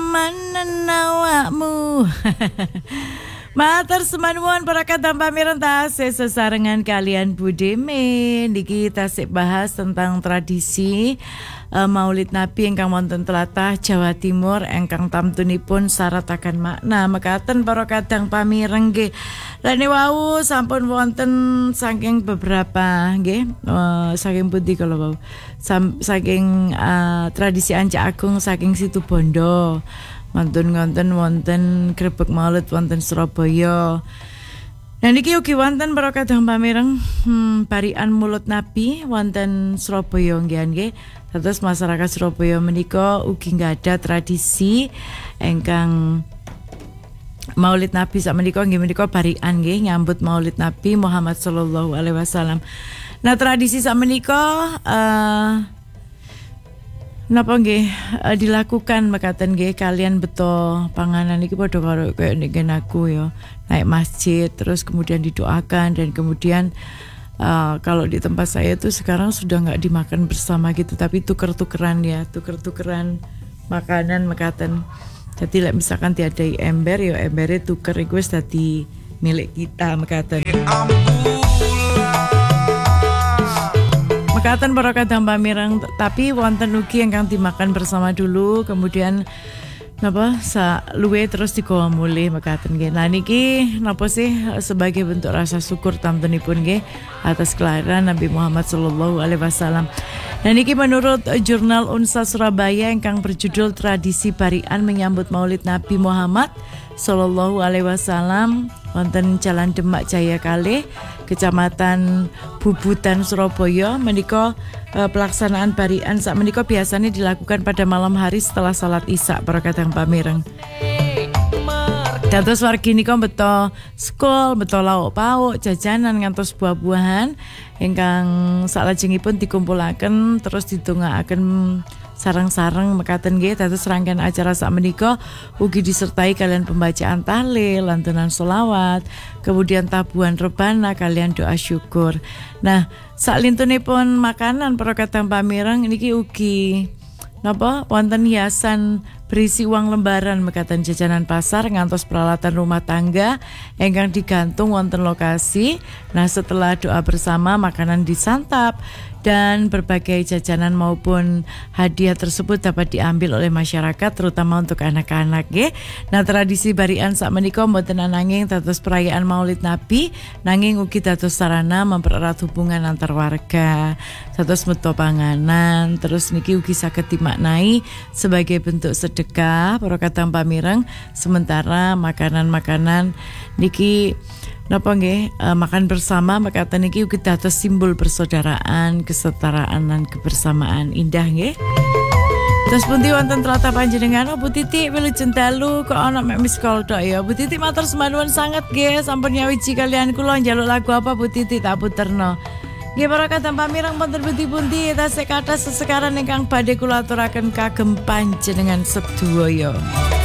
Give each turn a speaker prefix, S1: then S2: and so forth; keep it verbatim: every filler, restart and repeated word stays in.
S1: kamanan awakmu. Matur semanuwun para kadang pamireng tasih sesarengan kalian Budeme. Niki tasih bahas tentang tradisi uh, Maulid Nabi ingkang wonten tlatah Jawa Timur ingkang tamtunipun syarat akan makna. Mekaten para kadang pamireng nggih. Lene wau sampun wonten saking beberapa nggih, uh, saking pundi kala wau. Sam, saking uh, tradisi Ancak Agung saking Situbondo. Wonten wonten wonten grebeg Maulid wonten Surabaya. Nah niki ugi wonten para kadang pamireng hmm, barikan Mulut Nabi wonten Surabaya nggih nggih. Dados masyarakat Surabaya menika ugi nggada tradisi ingkang Maulid Nabi sak menika nggih menika barikan nggih nyambut Maulid Nabi Muhammad sallallahu alaihi wasallam. Nah tradisi sak menika uh, napa nggih uh, dilakukan mekaten nggih kalian beto panganan iki padha karo koyo nek aku ya naik masjid terus kemudian didoakan dan kemudian uh, kalau di tempat saya tuh sekarang sudah nggak dimakan bersama gitu tapi tuker-tukeran ya tuker-tukeran makanan mekaten. Jadi lek misalkan tiada ember ya embere tuker iku wis dadi milik kita mekaten. Mekaten para kadang pamireng tapi wonten ugi ingkang dimakan bersama dulu kemudian napa sa luwe terus digawa mulih mekaten nggih. Nah niki napa sih sebagai bentuk rasa syukur tamtunipun nggih atas kelahiran Nabi Muhammad sallallahu alaihi wasallam. Nah niki menurut jurnal Unsa Surabaya ingkang berjudul Tradisi Barikan Menyambut Maulid Nabi Muhammad sallallahu alaihi wasallam wonten Jalan Demak Jaya Kalih, Kecamatan Bubutan Surabaya menika eh, pelaksanaan barikan sak menika biasanya dilakukan pada malam hari setelah salat Isya para kadang pamireng. Dados wargi nika beto skol, beto lauk pauk, jajanan ngantos buah-buahan ingkang salajengipun dikumpulaken terus didongaaken sareng-sareng mekaten nggih. Dados rangkaian acara sak menika ugi disertai kalian pembacaan tahlil, lantunan sholawat, kemudian tabuhan rebana kalian doa syukur. Nah, saklintunipun makanan para kadang pamireng niki ugi napa wonten hiasan berisi uang lembaran mekaten jajanan pasar ngantos peralatan rumah tangga ingkang digantung wonten lokasi. Nah, setelah doa bersama makanan disantap dan berbagai jajanan maupun hadiah tersebut dapat diambil oleh masyarakat terutama untuk anak-anak nggih. Nah, tradisi barikan sak menika mboten ananging dados perayaan Maulid Nabi nanging ugi dados sarana mempererat hubungan antar warga. Dados meto panganan terus niki ugi saged dimaknai sebagai bentuk sedekah para kadang pamireng sementara makanan-makanan niki napa nggih uh, makan bersama mekaten niki ugi dados simbol persaudaraan, kesetaraan lan kebersamaan indah nggih. Terus pundi wonten tlatah panjenengan Bu Titik wilujeng dalu kok ana mek miss call tok ya. Bu Titik matur semanuwun sanget nggih sampun nyawiji kalian kula njaluk lagu apa Bu Titik tak puterno. Nggih para kadang pamireng wonten pundi-pundi tasih kathah sesekaran ingkang badhe kula aturaken kagem panjenengan sedaya.